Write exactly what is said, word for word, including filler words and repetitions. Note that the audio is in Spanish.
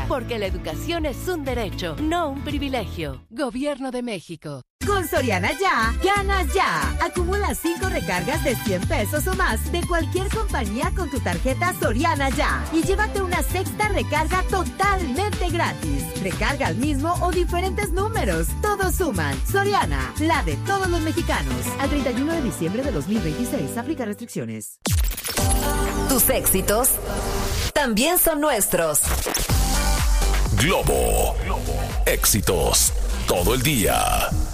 porque la educación es un derecho, no un privilegio. Gobierno de México. Con Soriana Ya, ganas ya. Acumula cinco recargas de cien pesos o más de cualquier compañía con tu tarjeta Soriana Ya y llévate una sexta recarga totalmente gratis. Recarga al mismo o diferentes números. Todos suman. Soriana, la de todos los mexicanos. Al treinta y uno de diciembre de dos mil veintiséis. Aplica restricciones. Tus éxitos también son nuestros. Globo. Éxitos todo el día.